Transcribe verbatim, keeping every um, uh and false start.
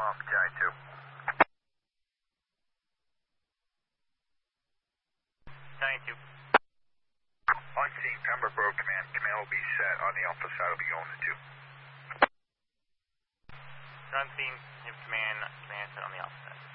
off, Charlie two. Charlie two. On scene, Pembroke Command. Command will be set on the alpha side. Will be going to two. On scene, you have command, command set on the alpha side.